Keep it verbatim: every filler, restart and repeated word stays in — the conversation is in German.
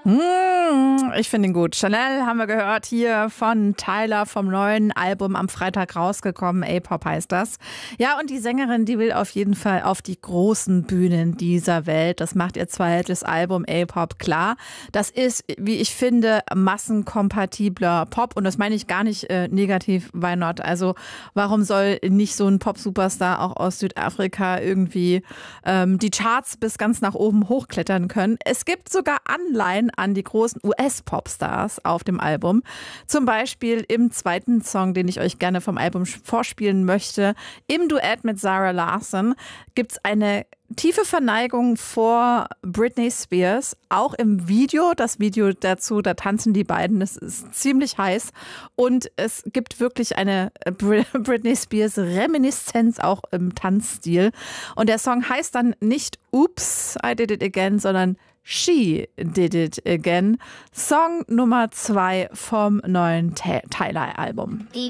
Mmh, ich finde ihn gut. Chanel haben wir gehört hier von Tyler vom neuen Album am Freitag rausgekommen. A-Pop heißt das. Ja, und die Sängerin, die will auf jeden Fall auf die großen Bühnen dieser Welt. Das macht ihr zweites Album A-Pop klar. Das ist, wie ich finde, massenkompatibler Pop. Und das meine ich gar nicht äh, negativ, why not? Also warum soll nicht so ein Pop-Superstar auch aus Südafrika irgendwie ähm, die Charts bis ganz nach oben hochklettern können? Es gibt sogar Anleihen an die großen U S-Popstars auf dem Album. Zum Beispiel im zweiten Song, den ich euch gerne vom Album vorspielen möchte. Im Duett mit Zara Larsson gibt es eine tiefe Verneigung vor Britney Spears. Auch im Video, das Video dazu, da tanzen die beiden. Es ist ziemlich heiß. Und es gibt wirklich eine Britney Spears Reminiszenz auch im Tanzstil. Und der Song heißt dann nicht Oops, I Did It Again, sondern She Did It Again. Song Nummer zwei vom neuen Tyler-Album.